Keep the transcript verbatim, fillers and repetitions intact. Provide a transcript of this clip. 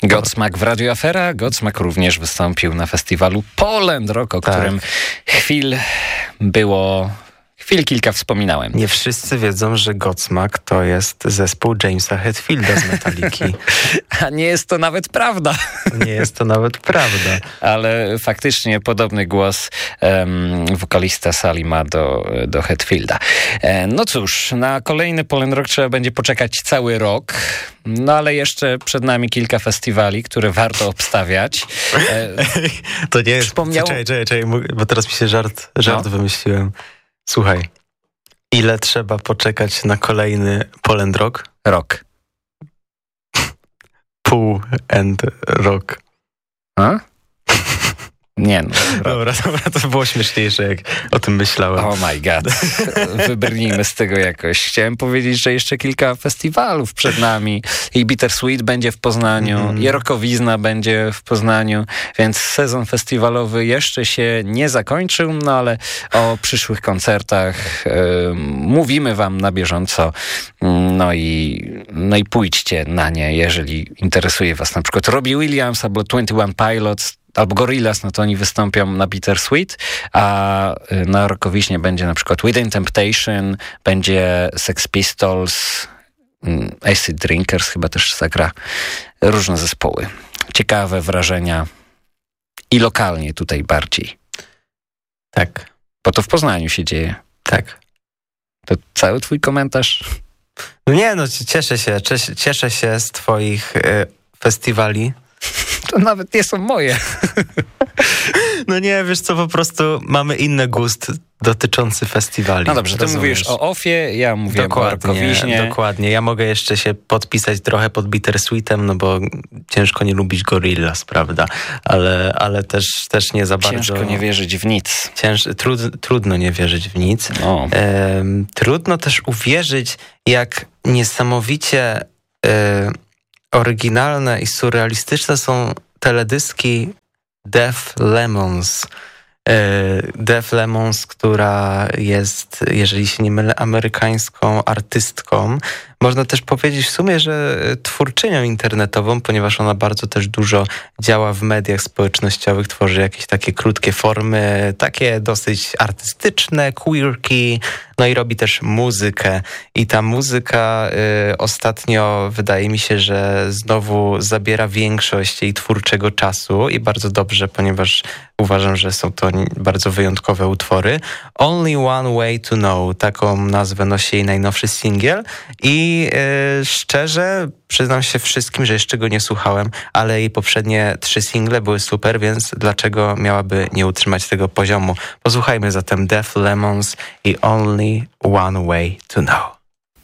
Godsmack w Radio Afera. Godsmack również wystąpił na festiwalu Poland Rock, o tak. którym chwil było... Chwil kilka wspominałem. Nie wszyscy wiedzą, że Godsmack to jest zespół Jamesa Hetfielda z Metaliki. A nie jest to nawet prawda. Nie jest to nawet prawda. Ale faktycznie podobny głos um, wokalista Sali ma do, do Hetfielda. E, no cóż, na kolejny Poland Rock trzeba będzie poczekać cały rok. No ale jeszcze przed nami kilka festiwali, które warto obstawiać. E, to nie jest... Przypomniał... Czekaj, czekaj, czekaj, bo teraz mi się żart, żart no. wymyśliłem. Słuchaj, ile trzeba poczekać na kolejny Poland Rock? Rok. Pół and rock. A? Nie no. Dobra, dobra, to było śmieszniejsze, jak o tym myślałem. Oh my god. Wybrnijmy z tego jakoś. Chciałem powiedzieć, że jeszcze kilka festiwalów przed nami. I Bittersweet będzie w Poznaniu, mm. i Rockowizna będzie w Poznaniu, więc sezon festiwalowy jeszcze się nie zakończył, no ale o przyszłych koncertach y, mówimy wam na bieżąco. No i, no i pójdźcie na nie, jeżeli interesuje was na przykład Robbie Williams albo twenty one Pilots, albo Gorillaz, no to oni wystąpią na Bittersweet, a na Rockowiźnie będzie na przykład Within Temptation, będzie Sex Pistols, Acid Drinkers chyba też zagra, różne zespoły. Ciekawe wrażenia i lokalnie tutaj bardziej. Tak. Bo to w Poznaniu się dzieje. Tak. To cały twój komentarz? No nie, no cieszę się, cieszę się z twoich y, festiwali. To nawet nie są moje. No nie, wiesz co, po prostu mamy inny gust dotyczący festiwali. No dobrze, ty mówisz o Ofie, ja mówię o Rockowiźnie. Dokładnie, ja mogę jeszcze się podpisać trochę pod Bittersweetem, no bo ciężko nie lubić Gorillaz, prawda? Ale, ale też, też nie za ciężko bardzo... Ciężko nie wierzyć w nic. Cięż, trud, trudno nie wierzyć w nic. No. Ehm, trudno też uwierzyć, jak niesamowicie... E, oryginalne i surrealistyczne są teledyski Def Lemons. Def Lemons, która jest, jeżeli się nie mylę, amerykańską artystką. Można też powiedzieć w sumie, że twórczynią internetową, ponieważ ona bardzo też dużo działa w mediach społecznościowych, tworzy jakieś takie krótkie formy, takie dosyć artystyczne, queerki, no i robi też muzykę. I ta muzyka y, ostatnio wydaje mi się, że znowu zabiera większość jej twórczego czasu i bardzo dobrze, ponieważ uważam, że są to bardzo wyjątkowe utwory. Only One Way to Know, taką nazwę nosi jej najnowszy singiel i yy, szczerze przyznam się wszystkim, że jeszcze go nie słuchałem, ale jej poprzednie trzy single były super, więc dlaczego miałaby nie utrzymać tego poziomu? Posłuchajmy zatem Def Lemons i Only One Way to Know.